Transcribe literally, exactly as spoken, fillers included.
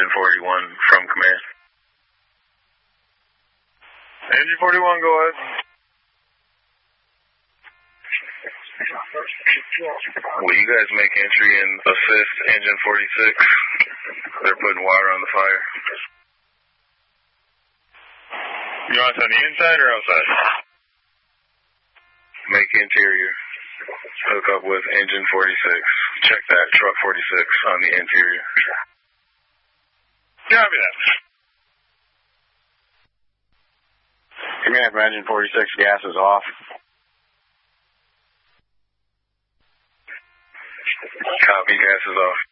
Engine forty-one from command. Engine forty-one, go ahead. Will you guys make entry and assist Engine forty-six? They're putting water on the fire. You want us on the inside or outside? Make interior. Hook up with Engine forty-six. Check that, truck forty-six on the interior. Copy that. Command from Engine forty-six, gas is off. Copy, gas is off.